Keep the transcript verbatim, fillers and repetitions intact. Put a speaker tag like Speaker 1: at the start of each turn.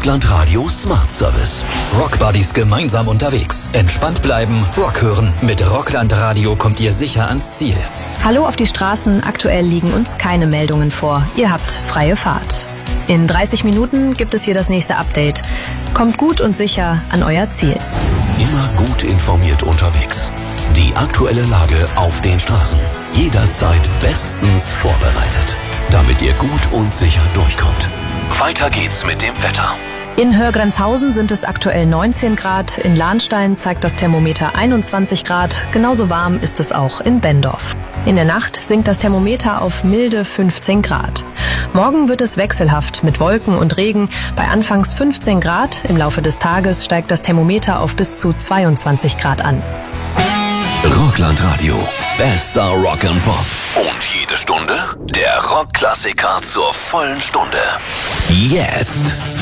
Speaker 1: Rockland Radio Smart Service. Rockbuddies gemeinsam unterwegs. Entspannt bleiben, Rock hören. Mit Rockland Radio kommt ihr sicher ans Ziel.
Speaker 2: Hallo auf die Straßen. Aktuell liegen uns keine Meldungen vor. Ihr habt freie Fahrt. In dreißig Minuten gibt es hier das nächste Update. Kommt gut und sicher an euer Ziel.
Speaker 1: Immer gut informiert unterwegs. Die aktuelle Lage auf den Straßen. Jederzeit bestens vorbereitet, damit ihr gut und sicher durchkommt. Weiter geht's mit dem Wetter.
Speaker 2: In Hörgrenzhausen sind es aktuell neunzehn Grad, in Lahnstein zeigt das Thermometer einundzwanzig Grad, genauso warm ist es auch in Bendorf. In der Nacht sinkt das Thermometer auf milde fünfzehn Grad. Morgen wird es wechselhaft mit Wolken und Regen, bei anfangs fünfzehn Grad, im Laufe des Tages steigt das Thermometer auf bis zu zweiundzwanzig Grad an.
Speaker 1: Rockland Radio, bester Rock and Pop. Und jede Stunde der Rockklassiker zur vollen Stunde. Jetzt